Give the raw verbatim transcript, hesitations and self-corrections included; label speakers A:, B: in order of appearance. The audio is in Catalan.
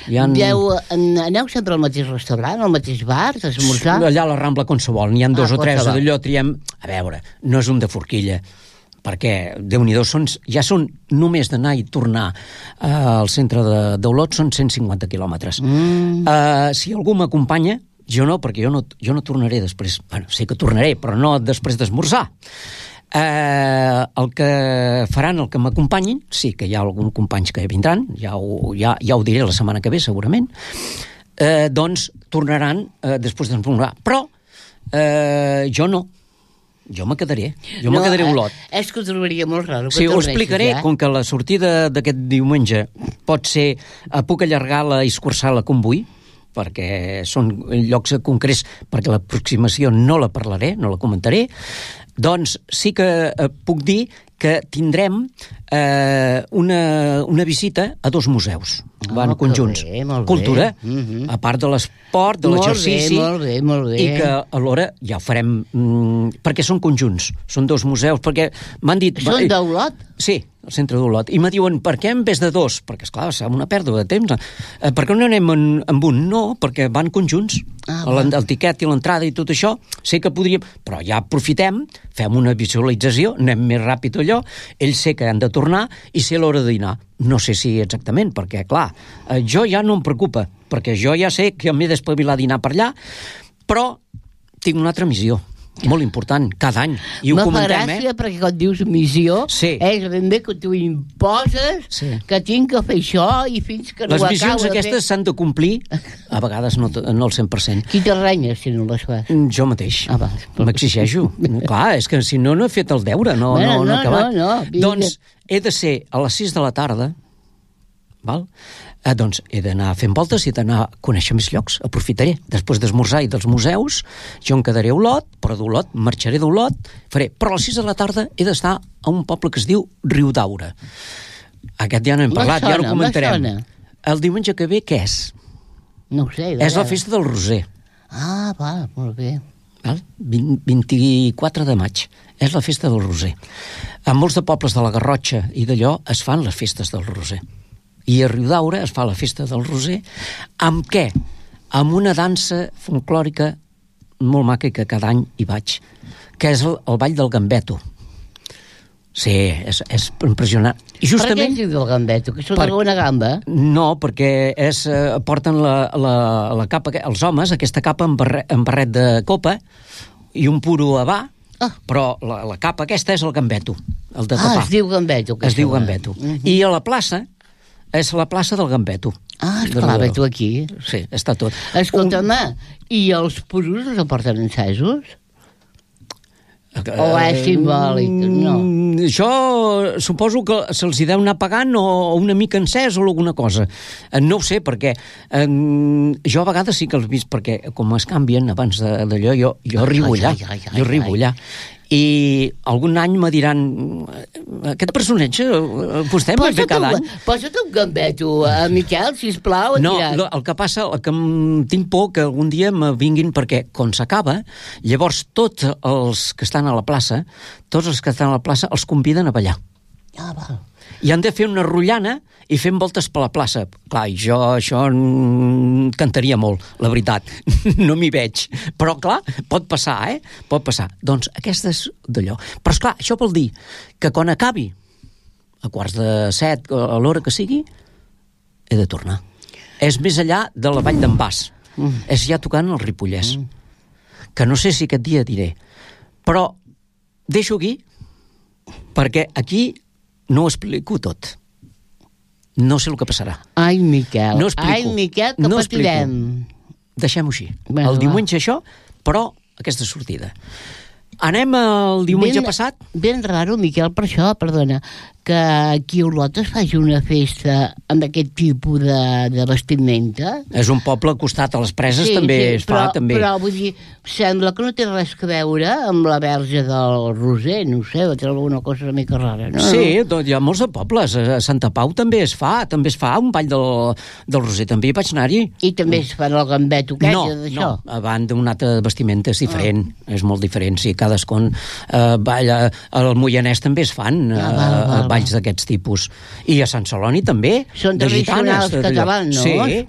A: Ha...
B: Dieu, aneu sempre al mateix restaurant, al mateix bar, a esmorzar?
A: Allà a la Rambla qualsevol, n'hi ha dos
B: Ah,
A: o tres,
B: qualsevol.
A: d'allò triem... A veure, no és un de forquilla, perquè, Déu-n'hi-do, són, ja són només d'anar i tornar uh, al centre de- d'Olot, són cent cinquanta quilòmetres.
B: Mm.
A: Uh, si algú m'acompanya, jo no, perquè jo no, jo no tornaré després. Bueno, sé que tornaré, però no després d'esmorzar. Uh, el que faran, el que m'acompanyin, sí que hi ha alguns companys que vindran, ja ho, ja, ja ho diré la setmana que ve, segurament, uh, doncs tornaran uh, després d'esmorzar. Però uh, jo no. Jo me quedaré. Jo no, me quedaré a Olot.
B: Eh, és que ho trobaria molt raro.
A: Sí, ho explicaré, ja. Com que la sortida d'aquest diumenge pot ser... Eh, puc allargar-la i escurçar-la com vull, perquè són llocs concrets, perquè l'aproximació no la parlaré, no la comentaré, doncs sí que eh, puc dir que tindrem eh, una, una visita a dos museus.
B: Oh,
A: Van
B: que
A: conjunts.
B: bé, molt bé.
A: Cultura,
B: Mhm.
A: a part de l'esport, de
B: Molt
A: l'exercici...
B: bé, molt bé, molt bé.
A: I que alhora ja ho farem... Mm, perquè són conjunts, són dos museus, perquè m'han dit...
B: Són d'Olot?
A: Sí, al centre d'Olot. I me diuen, per què en vez de dos? Perquè, esclar, serà una pèrdua de temps. Eh, per què no anem en, amb un? No, perquè van conjunts.
B: Ah,
A: el, el tiquet i l'entrada i tot això, sé que podríem... Però ja aprofitem, fem una visualització, anem més ràpid allò, ells sé que han de tornar i sé l'hora de dinar. No sé si exactament, perquè, clar, eh, jo ja no em preocupa, perquè jo ja sé que m'he d'espavilar a dinar per allà, però tinc una altra missió, molt important, cada any. I ho
B: Me fa
A: comentem,
B: gràcia
A: eh?
B: perquè quan dius missió,
A: Sí.
B: és ben bé que tu imposes
A: Sí.
B: que tinc que fer això i fins que no
A: Les
B: ho
A: missions
B: acabo de
A: aquestes s'han de complir, a vegades no, t- no al cent per cent.
B: fer. Qui te renya si no les fas?
A: Jo mateix.
B: Ah, va.
A: M'exigeixo. Clar, és que si no, no he fet el deure, no,
B: Bueno,
A: no, no,
B: no,
A: he acabat.
B: no, no, vinga.
A: Doncs he de ser a les sis de la tarda, val? Eh, doncs he d'anar fent voltes i he d'anar a conèixer més llocs. Aprofitaré. Després d'esmorzar i dels museus, jo em quedaré a Olot, però d'Olot, marxaré d'Olot, faré. Però a les sis de la tarda he d'estar a un poble que es diu Riudaura. Aquest ja no hem
B: Me
A: parlat, ja
B: sona,
A: ho comentarem.
B: me sona.
A: El diumenge que ve, què és?
B: No ho sé. de
A: És la
B: veres.
A: festa del Roser.
B: Ah, va, molt bé.
A: Val? vint, vint-i-quatre de maig. És la festa del Roser. En molts de pobles de la Garrotxa i d'allò es fan les festes del Roser. I a Riudaura es fa la festa del Roser. Amb què? Amb una dansa folclòrica molt maca que cada any hi vaig, que és el, el ball del gambeto. Sí, és, és impressionant. I justament...
B: Per què es diu del gambeto? Que són
A: Per-
B: per... una gamba?
A: No, perquè és, eh, porten la, la, la capa, els homes, aquesta capa amb, barret, amb barret de copa i un puro havà,
B: Ah.
A: però la, la capa aquesta és el gambeto, el de
B: Ah,
A: tapar.
B: es diu gambeto. que
A: Es diu
B: això.
A: gambeto.
B: Mhm.
A: I a la plaça és la plaça del gambeto.
B: Ah,
A: De
B: esclar, ve
A: Riudaura.
B: tu aquí.
A: Sí, està tot.
B: Escolta'm, i els puros els porten encesos? O és simbòlic? No.
A: Mm, Això suposo que se'ls hi deu anar pagant o una mica encès o alguna cosa. Eh, No ho sé, perquè eh, jo a vegades sí que els he vist, perquè com es canvien abans de- d'allò, jo, jo arribo
B: Ai,
A: allà.
B: ai, ai, ai,
A: Jo arribo
B: ai.
A: allà. I algun any me diran, aquest personatge, eh, vostè me'n ve cada any?
B: Posa't un gambeto, a Miquel, sisplau. et
A: No,
B: diran.
A: lo- el que passa, el que em tinc por que algun dia me vinguin, perquè quan s'acaba, llavors tots els que estan a la plaça, tots els que estan a la plaça els conviden a ballar.
B: Ah, val.
A: I han de fer una rotllana i fent voltes per la plaça. Clar, i jo això mm, cantaria molt, la veritat. No m'hi veig. Però, clar, pot passar, eh? Pot passar. Doncs aquesta és d'allò. Però, esclar, això vol dir que quan acabi, a quarts de set, a l'hora que sigui, he de tornar. És més allà de la Vall d'en Bas.
B: Mm.
A: És ja tocant el Ripollès. Mm. Que no sé si aquest dia diré. Però deixo aquí, perquè aquí no ho explico tot. No sé el que passarà.
B: Ai, Miquel.
A: No explico.
B: Ai, Miquel, que
A: No
B: patirem.
A: Deixem-ho així.
B: Bueno,
A: el
B: va.
A: diumenge això, però aquesta sortida. Anem al diumenge
B: Ben-
A: passat?
B: Ben raro, Miquel, per això, perdona, que aquí a Olot es faci una festa amb aquest tipus de, de vestimenta.
A: És un poble acostat a les preses, també es
B: però,
A: fa, també.
B: Però, vull dir, sembla que no té res a veure amb la verge del Roser, no ho sé, va tenir alguna cosa una mica rara, no?
A: Sí, doncs hi ha molts de pobles. A Santa Pau també es fa, també es fa un ball del, del Roser, també hi vaig anar-hi.
B: I també es fan el gambeto aquest,
A: No,
B: d'això.
A: no, van d'una altra vestimenta, és diferent, ah. és molt diferent, sí, cadascun eh, balla, al Moianès també es fan eh,
B: Ah, val, val,
A: balls d'aquests tipus, i a Sant Celoni també,
B: Són
A: de gitanes,
B: tradicionals
A: de-
B: catalans, no?
A: Sí,